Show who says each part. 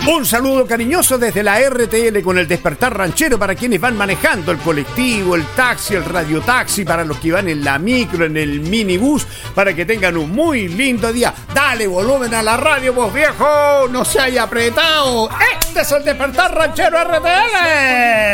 Speaker 1: Un saludo cariñoso desde la RTL con el Despertar Ranchero para quienes van manejando el colectivo, el taxi, el radiotaxi, para los que van en la micro, en el minibús, para que tengan un muy lindo día. Dale volumen a la radio, vos viejo, no se haya apretado. Este es el Despertar Ranchero RTL.